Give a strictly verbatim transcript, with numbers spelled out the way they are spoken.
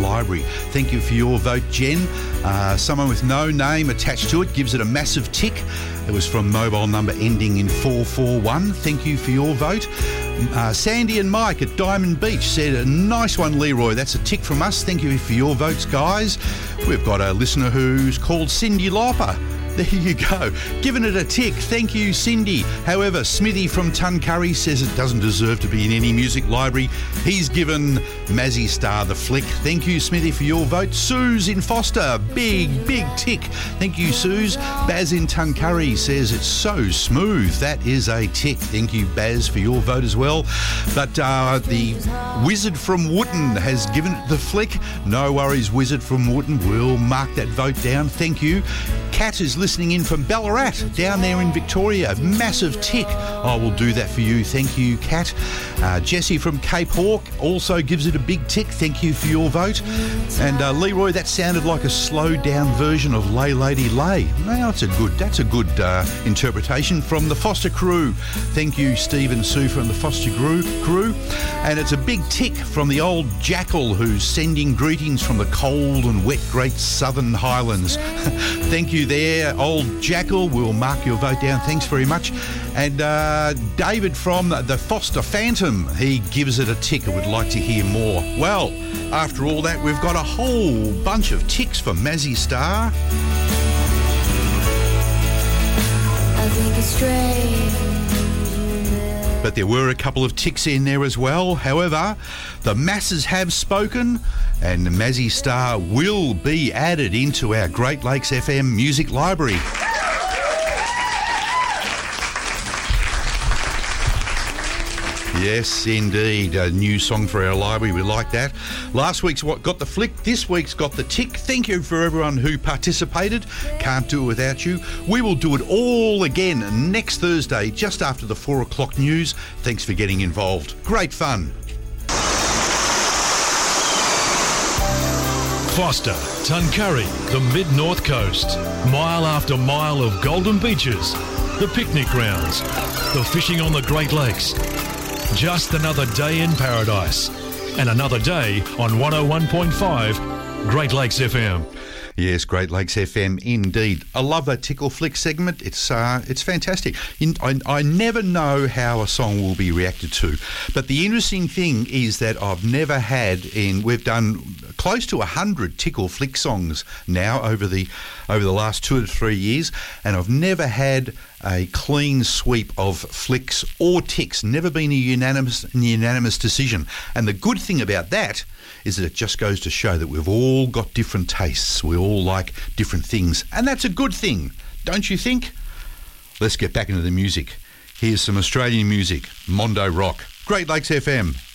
Library. Thank you for your vote, Jen. Uh, someone with no name attached to it gives it a massive tick. It was from mobile number ending in four four one. Thank you for your vote. Uh, Sandy and Mike at Diamond Beach said, a nice one, Leroy. That's a tick from us. Thank you for your votes, guys. We've got a listener who's called Cindy Lauper. There you go. Giving it a tick. Thank you, Cindy. However, Smithy from Tuncurry says it doesn't deserve to be in any music library. He's given Mazzy Star the flick. Thank you, Smithy, for your vote. Suze in Foster, big, big tick. Thank you, Suze. Baz in Tuncurry says it's so smooth. That is a tick. Thank you, Baz, for your vote as well. But uh, the Wizard from Wootton has given it the flick. No worries, Wizard from Wootton. We'll mark that vote down. Thank you. Kat is listening in from Ballarat, down there in Victoria. Massive tick. I will do that for you. Thank you, Kat. Uh, Jessie from Cape Hawk also gives it a big tick. Thank you for your vote. And uh, Leroy, that sounded like a slowed down version of Lay Lady Lay. Now, that's a good, that's a good uh, interpretation from the Foster crew. Thank you, Steve and Sue from the Foster crew. crew. And it's a big tick from the old Jackal, who's sending greetings from the cold and wet Great Southern Highlands. Thank you there, old Jackal. We'll mark your vote down. Thanks very much. And uh, David from the Foster Phantom, he gives it a tick. I would like to hear more. Well, after all that, we've got a whole bunch of ticks for Mazzy Star. I think it's strange. But there were a couple of ticks in there as well. However, the masses have spoken, and Mazzy Star will be added into our Great Lakes F M Music Library. Yes, indeed. A new song for our library. We like that. Last week's what got the flick. This week's got the tick. Thank you for everyone who participated. Can't do it without you. We will do it all again next Thursday, just after the four o'clock news. Thanks for getting involved. Great fun. Foster, Tuncurry, the mid-north coast. Mile after mile of golden beaches. The picnic grounds. The fishing on the Great Lakes. Just another day in paradise. And another day on one oh one point five Great Lakes F M. Yes, Great Lakes F M, indeed. I love that Tickle Flick segment. It's uh, it's fantastic. In, I, I never know how a song will be reacted to. But the interesting thing is that I've never had in... We've done close to one hundred Tickle Flick songs now over the over the last two or three years, and I've never had a clean sweep of flicks or ticks. Never been a unanimous unanimous decision. And the good thing about that is that it just goes to show that we've all got different tastes. We all like different things. And that's a good thing, don't you think? Let's get back into the music. Here's some Australian music, Mondo Rock. Great Lakes F M.